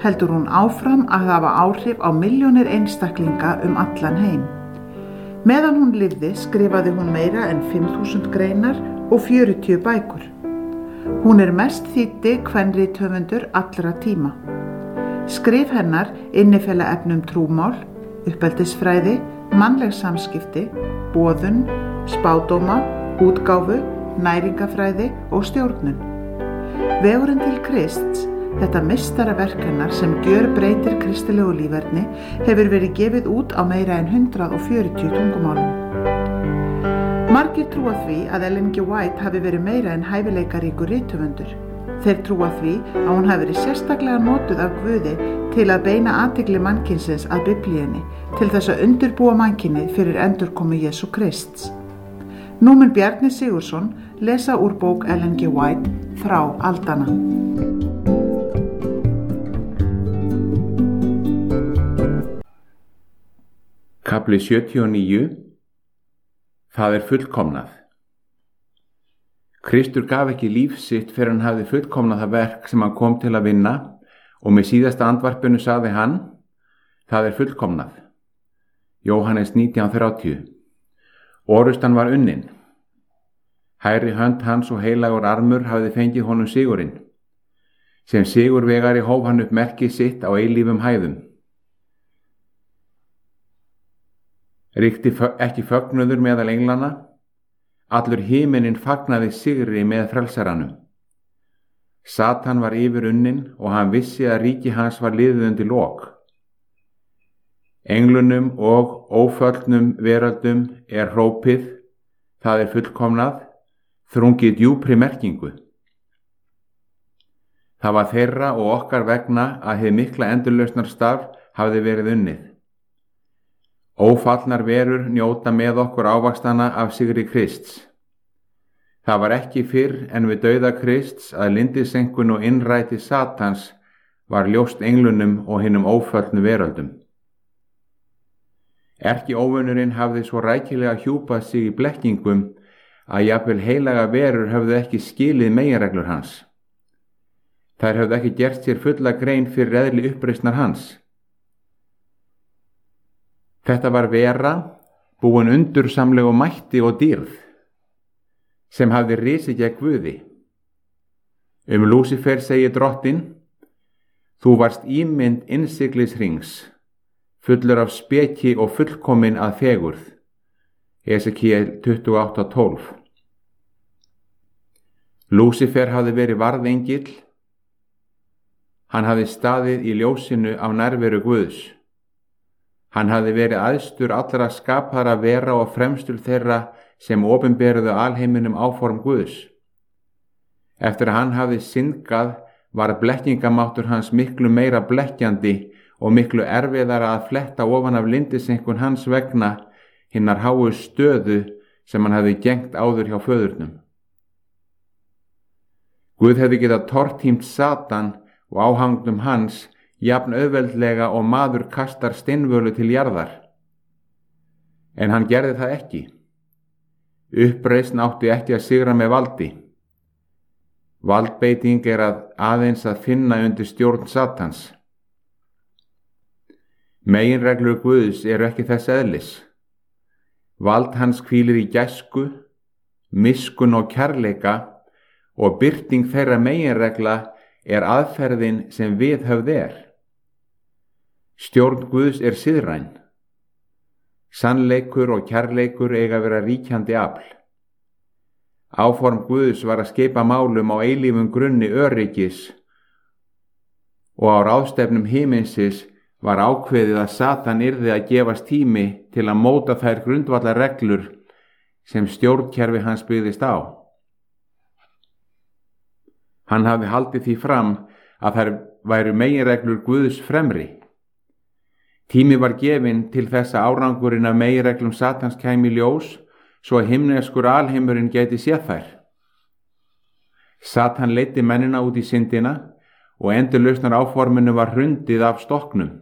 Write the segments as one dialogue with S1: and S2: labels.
S1: heldur hún áfram að hafa áhrif á milljónir einstaklinga allan heim. Meðan hún lifði skrifaði hún meira en 5.000 greinar og 40 bækur. Hún mest þýddi kvenrithöfundur allra tíma. Skrif hennar innifela efni trúmál, uppeldisfræði, mannleg samskipti, boðun, spádóma, útgáfu, næringafræði og stjórnun. Vegurinn til Krists, þetta meistaraverk hennar sem gjörbreytir kristilegu líferni, hefur verið gefið út á meira en 140 tungumálum. Margir trúa því að Ellen G. White hafi verið meira en hæfileikaríkur rithöfundur. Þeir trúa því að hún hafi verið sérstaklega notuð af Guði til að beina athygli mannkynsins að Biblíunni, til þess að undirbúa mannkynið fyrir endurkomu Jesú Krists. Nú mun Bjarni Sigurðsson lesa úr bók Ellen G. White, Frá aldanna.
S2: Kafli 79. Það fullkomnað. Kristur gaf ekki líf sitt fyrir hann hafði fullkomnað það verk sem hann kom til að vinna og með síðasta andvarpinu sagði hann: Það fullkomnað. Jóhannes 19:30. Orustan var unnin. Hægri hönd hans og heilagur armur hafði fengið honum sigurinn. Sem sigurvegari hóf hann upp merkið sitt á eilífum hæðum. Ríkti ekki fögnuður meðal englana, allur himinin fagnaði sigri með frelsaranum. Satan var yfir unnin og hann vissi að ríki hans var liðið undir lok. Englunum og óföllnum veröldum hrópið: Það fullkomnað, þrungið djúpri merkingu. Það var þeirra og okkar vegna að hið mikla endurlausnarstarf hafði verið unnið. Ófallnar verur njóta með okkur ávaxtana af sigri Krists. Það var ekki fyrr en við dauða Krists að lindisenkun og innræti Satans var ljóst englunum og hinum óföllnu veröldum. Erkióvinurinn hafði svo rækilega hjúpað sig í blekkingum að jafnvel heilaga verur höfðu ekki skilið meginreglur hans. Þær höfðu ekki gert sér fulla grein fyrir eðli uppreisnar hans. Þetta var vera, búin undursamlegu mætti og dýrð, sem hafði risið gegn Guði. Lúsífer segir drottinn: Þú varst ímynd innsiglishrings, fullur af speki og fullkomin að fegurð. Esekiel 28:12. Lúsífer hafði verið varðengill. Hann hafði staðið í ljósinu af nærveru Guðs. Hann hafði verið æðstur allra skapaðra vera og fremstur þeirra sem opinberuðu alheiminum áform Guðs. Eftir að hann hafði syndgað var blekkingamáttur hans miklu meira blekkjandi og miklu erfiðara að fletta ofan af lindisenkun hans vegna hinnar háu stöðu sem hann hafði gegnt áður hjá föðurnum. Guð hefði getað tortímt Satan og áhangnum hans jafn auðveldlega og maður kastar steinvölu til jarðar. En hann gerði það ekki. Uppreisn átti ekki að sigra með valdi. Valdbeiting aðeins að finna undir stjórn Satans. Meginreglur Guðs ekki þess eðlis. Vald hans hvílir í gæsku, miskun og kærleika og birting þeirra meginregla aðferðin sem viðhöfð Stjórn Guðs siðræn. Sannleikur og kærleikur eiga að vera ríkjandi afl. Áform Guðs var að skipa málum á eilífum grunni öryggis og á ráðstefnum himinsins var ákveðið að Satan yrði að gefast tími til að móta þær grundvallar reglur sem stjórnkerfi hans byggðist á. Hann hafði haldið því fram að þær væru meginreglur Guðs fremri. Tími var gefinn til þess að árangurinn af meginreglum Satans kæmi í ljós svo að himneskur alheimurinn gæti séð þær. Satan leiddi mennina út í syndina og endurlausnar áforminu var hrundið af stokknum.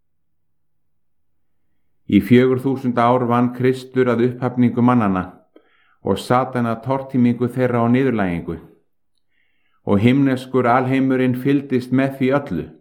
S2: Í 4000 ár vann Kristur að upphafningu mannana og Satan að tortímingu þeirra á niðurlægingu. Og himneskur alheimurinn fylgdist með því öllu.